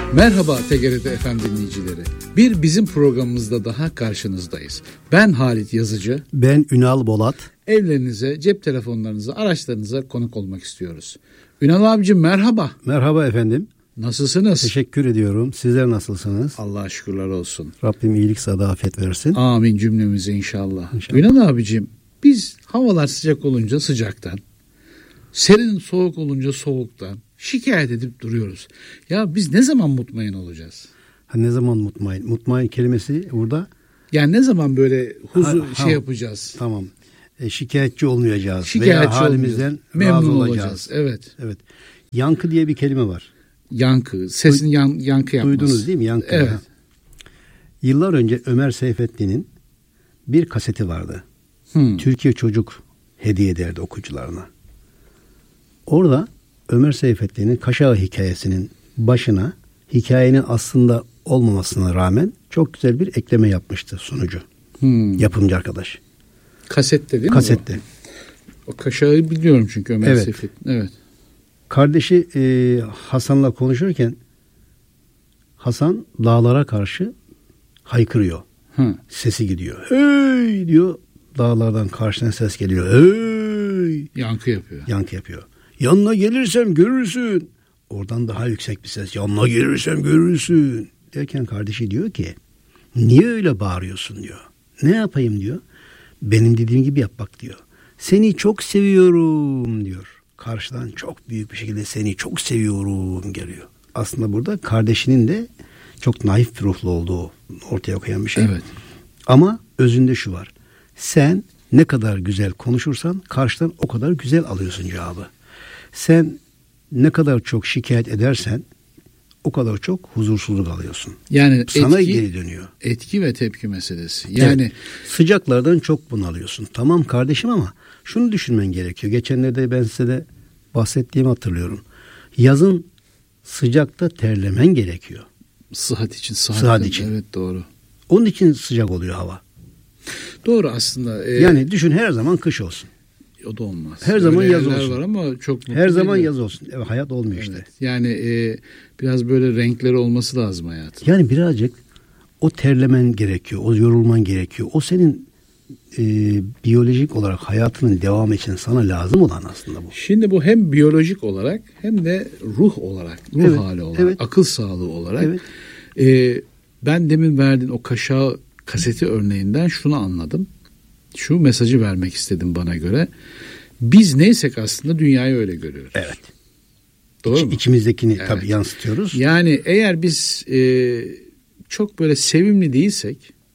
Merhaba TGRT FM dinleyicileri. Bir bizim programımızda daha karşınızdayız. Ben Halit Yazıcı. Ben Ünal Bolat. Evlerinize, cep telefonlarınıza, araçlarınıza konuk olmak istiyoruz. Ünal abicim merhaba. Merhaba efendim. Nasılsınız? Teşekkür ediyorum. Sizler nasılsınız? Allah'a şükürler olsun. Rabbim iyilik, afiyet versin. Amin cümlemize inşallah. Ünal abicim biz havalar sıcak olunca sıcaktan, serin soğuk olunca soğuktan şikayet edip duruyoruz. Ya biz ne zaman mutmain olacağız? Ne zaman mutmain? Mutmain kelimesi burada. Yani ne zaman böyle yapacağız? Tamam. Şikayetçi olmayacağız. Şikayetçi veya halimizden memnun olacağız. Evet. Evet. Yankı diye bir kelime var. Yankı. Sesin yankı yapması. Duydunuz değil mi? Yankı. Evet. Yıllar önce Ömer Seyfettin'in bir kaseti vardı. Türkiye Çocuk hediye ederdi okuyucularına. Orada Ömer Seyfettin'in Kaşağı hikayesinin başına hikayenin aslında olmamasına rağmen çok güzel bir ekleme yapmıştı sunucu. Yapımcı arkadaş. Kasette değil mi? Kasette. O Kaşağı biliyorum çünkü Ömer Seyfettin. Evet. Kardeşi Hasan'la konuşurken Hasan dağlara karşı haykırıyor. Sesi gidiyor. Hey diyor. Dağlardan karşına ses geliyor. Hey. Yankı yapıyor. Yankı yapıyor. Yanına gelirsem görürsün. Oradan daha yüksek bir ses. Yanına gelirsem görürsün. Derken kardeşi diyor ki niye öyle bağırıyorsun diyor. Ne yapayım diyor. Benim dediğim gibi yap bak diyor. Seni çok seviyorum diyor. Karşıdan çok büyük bir şekilde seni çok seviyorum geliyor. Aslında burada kardeşinin de çok naif bir ruhlu olduğu ortaya koyan bir şey. Evet. Ama özünde şu var. Sen ne kadar güzel konuşursan karşıdan o kadar güzel alıyorsun cevabı. Sen ne kadar çok şikayet edersen o kadar çok huzursuzluk alıyorsun. Yani sana geri dönüyor. Etki ve tepki meselesi. Yani evet, sıcaklardan çok bunalıyorsun. Tamam kardeşim ama şunu düşünmen gerekiyor. Geçenlerde ben size de bahsettiğimi hatırlıyorum. Yazın sıcakta terlemen gerekiyor. Sıhhat için. Sıhhat için. Evet doğru. Onun için sıcak oluyor hava. Doğru aslında. Yani düşün her zaman kış olsun. O da olmaz. Her zaman yaz olsun. Var ama çok her zaman yaz olsun. Evet, hayat olmuyor işte. Yani biraz böyle renkleri olması lazım hayatın. Yani birazcık o terlemen gerekiyor. O yorulman gerekiyor. O senin biyolojik olarak hayatının devamı için sana lazım olan aslında bu. Şimdi bu hem biyolojik olarak hem de ruh olarak, hali olarak, akıl sağlığı olarak. Evet. Ben demin verdiğin o Kaşağı kaseti örneğinden şunu anladım. Şu mesajı vermek istedim bana göre. Biz neysek aslında dünyayı öyle görüyoruz. Evet. Doğru mu? İçimizdekini tabii yansıtıyoruz. Yani eğer biz çok böyle sevimli değilsek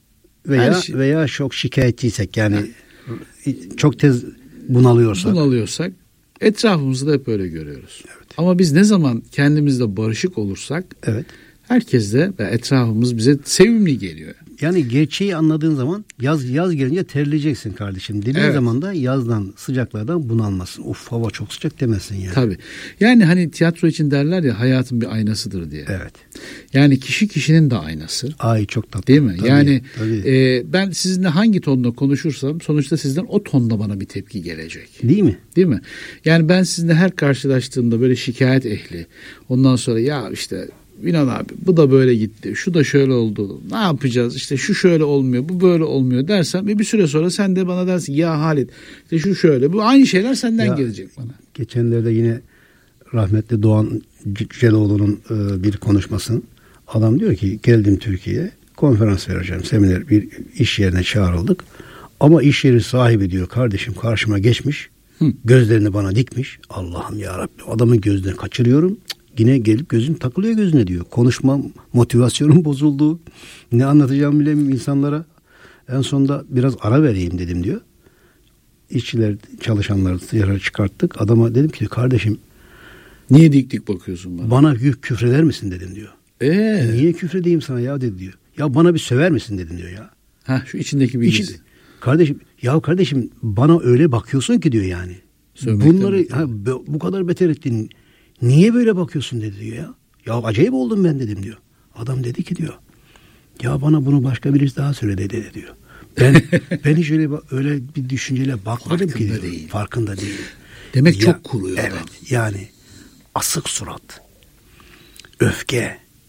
veya çok şikayetçiysek yani çok tez bunalıyorsak etrafımızda hep öyle görüyoruz. Evet. Ama biz ne zaman kendimizle barışık olursak herkes de ve etrafımız bize sevimli geliyor. Yani gerçeği anladığın zaman yaz gelince terleyeceksin kardeşim. Dediğin zaman da yazdan, sıcaklardan bunalmasın. Of hava çok sıcak demezsin yani. Tabii. Yani hani tiyatro için derler ya hayatın bir aynasıdır diye. Evet. Yani kişi kişinin de aynası. Ay çok tatlı. Değil mi? Tabii, yani tabii. Ben sizinle hangi tonda konuşursam sonuçta sizden o tonda bana bir tepki gelecek. Değil mi? Değil mi? Yani ben sizinle her karşılaştığımda böyle şikayet ehli. Ondan sonra ya işte Ünal abi bu da böyle gitti, şu da şöyle oldu, ne yapacağız, işte şu şöyle olmuyor, bu böyle olmuyor dersem bir süre sonra sen de bana dersin ya Halit işte şu şöyle, bu aynı şeyler senden gelecek bana. Geçenlerde yine rahmetli Doğan Cüceloğlu'nun bir konuşmasın, adam diyor ki geldim Türkiye'ye konferans vereceğim, seminer bir iş yerine çağrıldık ama iş yeri sahibi diyor kardeşim karşıma geçmiş, gözlerini bana dikmiş, Allah'ım yarabbim adamın gözlerini kaçırıyorum. Yine gelip gözün takılıyor gözüne diyor. Konuşma motivasyonum bozuldu. Ne anlatacağımı bilemiyorum insanlara. En sonunda biraz ara vereyim dedim diyor. İşçiler, çalışanları dışarı çıkarttık. Adama dedim ki kardeşim niye dik dik bakıyorsun bana? Bana küfreder misin dedim diyor. Niye küfredeyim sana ya dedi diyor. Ya bana bir söver misin dedim diyor ya. Şu içindeki bilgisi. Kardeşim bana öyle bakıyorsun ki diyor yani. Bunları bu kadar beter ettin. Niye böyle bakıyorsun dedi diyor ya. Ya acayip oldum ben dedim diyor. Adam dedi ki diyor. Ya bana bunu başka birisi daha söyledi dedi diyor. Ben hiç öyle bir düşünceyle bakmadım ki diyor. Farkında değil. Demek çok kuluyor adam. Evet yani asık surat, öfke,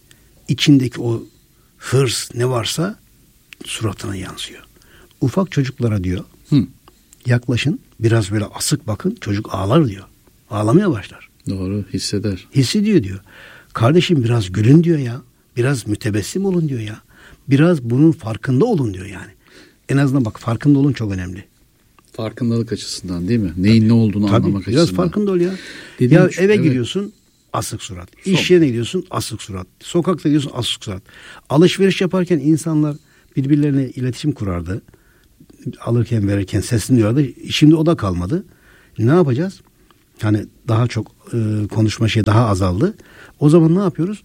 içindeki o hırs ne varsa suratına yansıyor. Ufak çocuklara diyor, yaklaşın, biraz böyle asık bakın, çocuk ağlar diyor. Ağlamaya başlar. Doğru, hisseder. Hissediyor diyor. Kardeşim biraz gülün diyor ya. Biraz mütebessim olun diyor ya. Biraz bunun farkında olun diyor yani. En azından bak, farkında olun çok önemli. Farkındalık açısından değil mi? Neyin ne olduğunu anlamak biraz açısından. Biraz farkında ol ya. Dediğim ya eve giriyorsun, asık surat. İş yerine gidiyorsun, asık surat. Sokakta gidiyorsun, asık surat. Alışveriş yaparken insanlar birbirlerine iletişim kurardı. Alırken verirken sesini duyardı. Şimdi o da kalmadı. Ne yapacağız? Hani daha çok konuşma daha azaldı. O zaman ne yapıyoruz?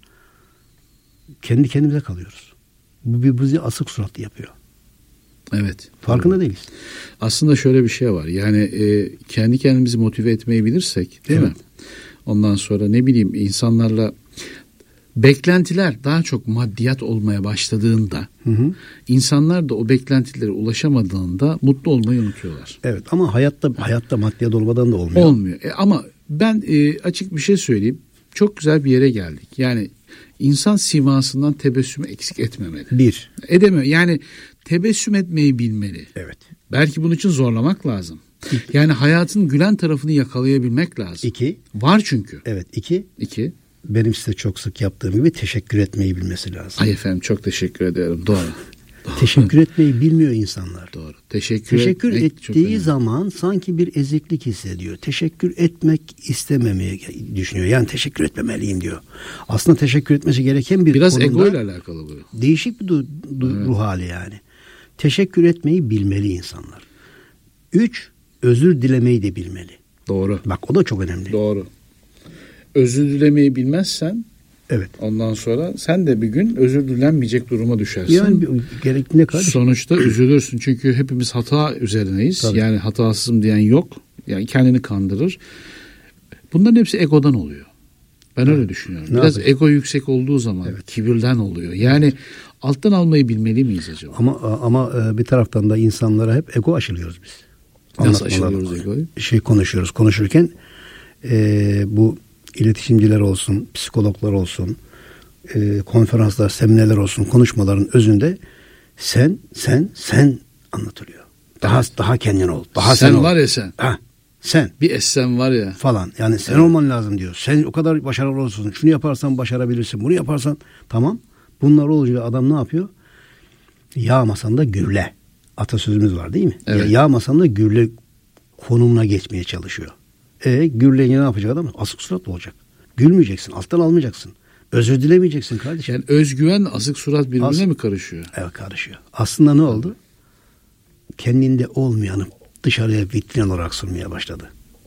Kendi kendimize kalıyoruz. Bu bizi asık suratlı yapıyor. Evet. Farkında değiliz. Aslında şöyle bir şey var. Yani kendi kendimizi motive etmeyi bilirsek, değil mi? Ondan sonra ne bileyim, insanlarla beklentiler daha çok maddiyat olmaya başladığında, insanlar da o beklentilere ulaşamadığında mutlu olmayı unutuyorlar. Evet, ama hayatta maddiyat olmadan da olmuyor. Olmuyor. Ama ben açık bir şey söyleyeyim. Çok güzel bir yere geldik. Yani insan simasından tebessümü eksik etmemeli. Edemiyor. Yani tebessüm etmeyi bilmeli. Evet. Belki bunun için zorlamak lazım. Yani hayatın gülen tarafını yakalayabilmek lazım. 2. Var çünkü. Evet. 2. Benim size çok sık yaptığım gibi teşekkür etmeyi bilmesi lazım. Ay efendim, çok teşekkür ederim. Doğru. Teşekkür etmeyi bilmiyor insanlar. Doğru. Teşekkür ettiği zaman sanki bir eziklik hissediyor. Teşekkür etmek istememeyi düşünüyor. Yani teşekkür etmemeliyim diyor. Aslında teşekkür etmesi gereken bir biraz konuda, ego ile alakalı bu. Değişik bir ruh hali yani. Teşekkür etmeyi bilmeli insanlar. 3. Özür dilemeyi de bilmeli. Doğru. Bak, o da çok önemli. Doğru. Özür dilemeyi bilmezsen, evet, ondan sonra sen de bir gün özür dilenmeyecek duruma düşersin. Yani gerektiğine kadar. Sonuçta üzülürsün. Çünkü hepimiz hata üzerineyiz. Tabii. Yani hatasızım diyen yok. Yani kendini kandırır. Bunların hepsi egodan oluyor. Ben öyle düşünüyorum. Biraz ego yüksek olduğu zaman kibirden oluyor. Yani alttan almayı bilmeli miyiz acaba? Ama bir taraftan da insanlara hep ego aşılıyoruz biz. Nasıl aşılıyoruz egoyu? Konuşurken bu iletişimciler olsun, psikologlar olsun, konferanslar, seminerler olsun, konuşmaların özünde sen anlatılıyor. Daha kendin ol. Daha sen ol. Var ya sen. Sen. Bir essen var ya. Falan. Yani sen olman lazım diyor. Sen o kadar başarılı olursun. Şunu yaparsan başarabilirsin. Bunu yaparsan tamam. Bunlar olunca adam ne yapıyor? Yağmasan da gürle. Atasözümüz var değil mi? Evet. Yağmasan da gürle konumuna geçmeye çalışıyor. Gürleyince ne yapacak adam? Asık suratlı olacak. Gülmeyeceksin. Alttan almayacaksın. Özür dilemeyeceksin kardeşim. Yani özgüven, asık surat birbirine mi karışıyor? Evet, karışıyor. Aslında ne oldu? Kendinde olmayanı dışarıya vitrin olarak sunmaya başladı.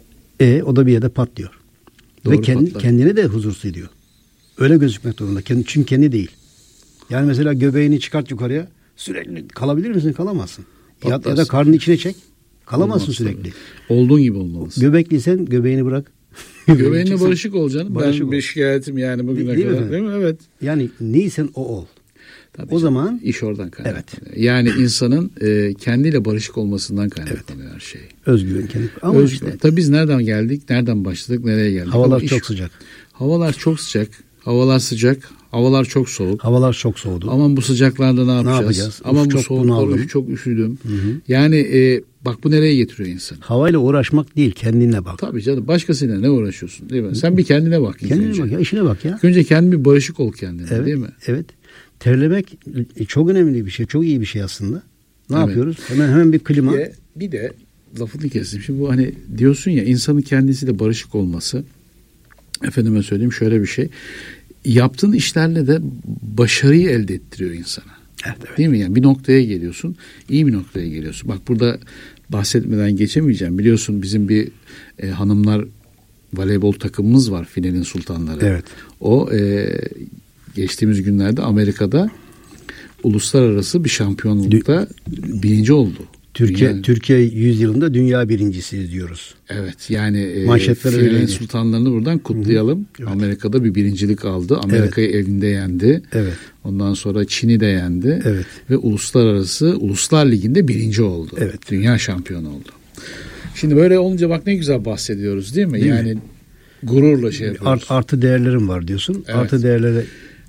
O da bir yerde patlıyor. Doğru, ve kendine de huzursuz ediyor. Öyle gözükmek zorunda. Çünkü kendi değil. Yani mesela göbeğini çıkart yukarıya, sürekli kalabilir misin? Kalamazsın. Ya da karnını içine çek. Kalamazsın sürekli. Tabii. Olduğun gibi olmalısın. Göbekliysen göbeğini bırak. Göbeğinle barışık olacaksın. Ben bir şikayetim yani bugüne değil kadar. Mi? Değil mi? Evet. Yani neysen o ol. Tabii o zaman iş oradan kaynaklanıyor. Evet. Yani insanın kendiyle barışık olmasından kaynaklanıyor her şey. Özgüven kendi. Ama işte. Tabii biz nereden geldik? Nereden başladık? Nereye geldik? Havalar çok sıcak. Havalar çok sıcak. Havalar sıcak. Havalar çok soğuk. Havalar çok soğudu. Aman bu sıcaklarda ne yapacağız? Aman bu soğuklarda çok üşüdüm. Hı-hı. Yani bak bu nereye getiriyor insanı? Havayla uğraşmak değil, kendine bak. Tabii canım, başkasıyla ne uğraşıyorsun değil mi? Sen bir kendine bak. Kendine bak ya, işine bak ya. Önce kendi bir barışık ol kendine, değil mi? Evet. Terlemek çok önemli bir şey, çok iyi bir şey aslında. Ne yapıyoruz? Hemen bir klima. Bir de lafını kestim. Şimdi bu hani diyorsun ya, insanın kendisiyle barışık olması. Efendime söyleyeyim, şöyle bir şey. Yaptığın işlerle de başarıyı elde ettiriyor insana. Evet. Değil mi? Yani bir noktaya geliyorsun, iyi bir noktaya geliyorsun. Bak burada bahsetmeden geçemeyeceğim. Biliyorsun bizim bir hanımlar voleybol takımımız var, finalin sultanları. Evet. O geçtiğimiz günlerde Amerika'da uluslararası bir şampiyonlukta birinci oldu. Türkiye 100 yılında dünya birincisiyiz diyoruz. Evet, yani finalin sultanlarını buradan kutlayalım. Evet. Amerika'da bir birincilik aldı. Amerika'yı evinde yendi. Evet. Ondan sonra Çin'i de yendi. Evet. Ve Uluslar Ligi'nde birinci oldu. Evet. Dünya şampiyonu oldu. Şimdi böyle olunca bak ne güzel bahsediyoruz değil mi? Değil yani mi? Gururla şey yapıyoruz. Artı değerlerim var diyorsun. Evet. Artı değerlere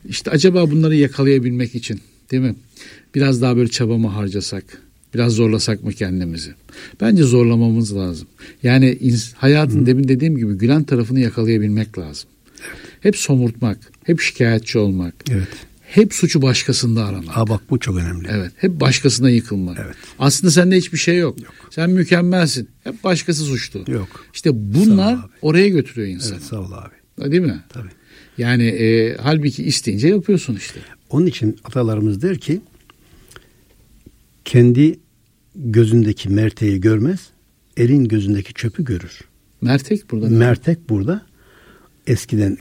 İşte acaba bunları yakalayabilmek için, değil mi? Biraz daha böyle çaba mı harcasak? Biraz zorlasak mı kendimizi? Bence zorlamamız lazım. Yani hayatın demin dediğim gibi gülen tarafını yakalayabilmek lazım. Evet. Hep somurtmak, hep şikayetçi olmak. Evet. Hep suçu başkasında aramak. Bak bu çok önemli. Evet. Hep başkasına yıkılmak. Evet. Aslında sende hiçbir şey yok. Sen mükemmelsin. Hep başkası suçlu. Yok. İşte bunlar oraya götürüyor insanı. Evet, sağ ol abi. Değil mi? Tabii. Yani halbuki isteyince yapıyorsun işte. Onun için atalarımız der ki kendi gözündeki merteği görmez, elin gözündeki çöpü görür. Mertek burada. Mertek burada. Eskiden